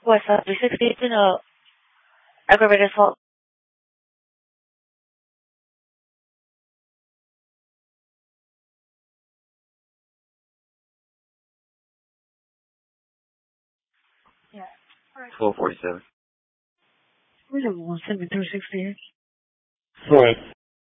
West 360, it's in a aggravated assault. Yeah. 1247. We don't want 7368. Right.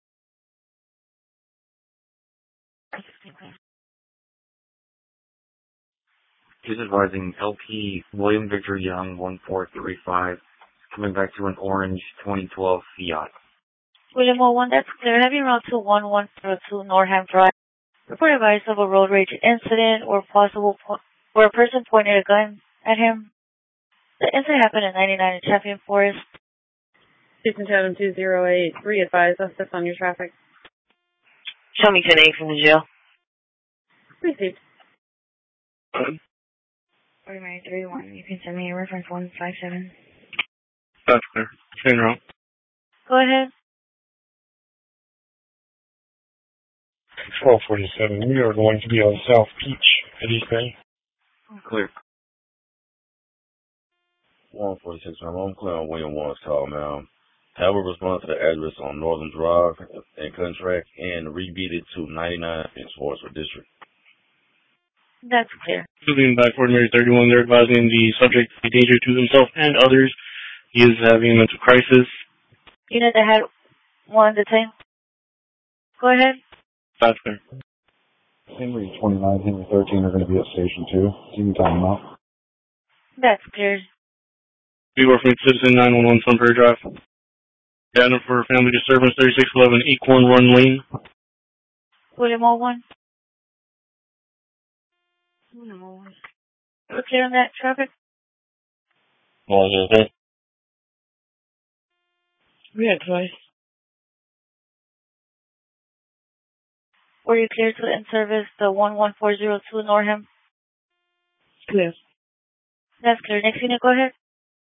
He's advising LP William Victor Young 1435, coming back to an orange 2012 Fiat. William 01, that's clear. Heavy route to 1102 Norham Drive. Report advice of a road rage incident where a person pointed a gun at him. The incident happened in 99 in Champion Forest. Station 7208, advise us that's on your traffic. Show me 10A from the jail. Received. 4931, you can send me a reference 157. That's clear. Same route. Go ahead. 1247. We are going to be on South Peach at East Bay. Clear. 146, I'm clear on William Warren's call, man. Have a response to the address on Northern Drive and Contract and rebeat it to 99 in Sportswood District. That's clear. Moving back toward Mary 31, they're advising the subject to be danger to himself and others. He is having a mental crisis. Unit that had one detained. Go ahead. That's clear. Henry 29, Henry 13 are going to be at Station 2. You can time them out. That's clear. We work from Citizen 911 Sunbury Drive. Data for family disturbance 3611 Equine Run Lane. William 01. We're clear on that traffic? We had twice. Were you clear to in-service the 11402 Norham? Clear. That's clear. Next unit, go ahead.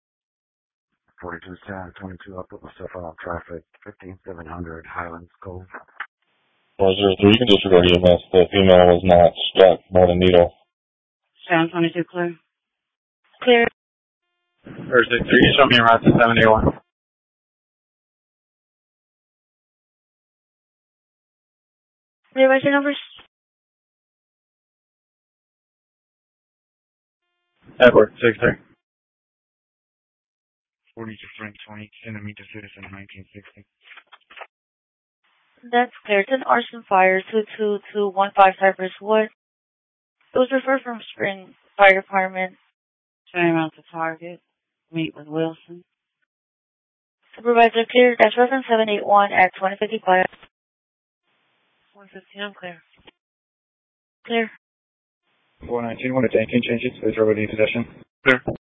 42 Sound 22, I'll put myself out on traffic. 15700 Highlands Cove. 403, you can disregard EMS. The female was not struck by the needle. Sound 22 clear. Clear. 463, show me around to 781. Revise your numbers. Edward, 63. 42 Frank 20, sending me to Citizen 1960. That's clear. It's an arson fire, 22215 Cypress Wood. It was referred from Spring Fire Department. Turning around to target. Meet with Wilson. Supervisor clear. That's reference 781 at 2055. 115, I'm clear. Clear. 419, want to tanking changes, please, over the possession. Clear.